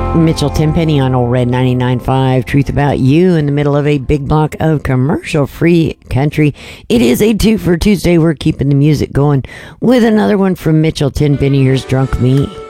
Mitchell Tenpenny on Old Red 99.5 Truth About You in the middle of a big block of commercial-free country. It is a 2 for Tuesday. We're keeping the music going with another one from Mitchell Tenpenny. Here's Drunk Me.